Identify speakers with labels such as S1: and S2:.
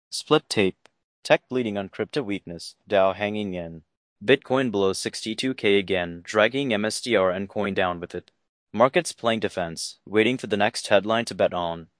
S1: Split tape. Tech bleeding on crypto weakness. Dow hanging in. Bitcoin below 62K again, dragging MSTR and coin down with it. Markets playing defense, waiting for the next headline to bet on.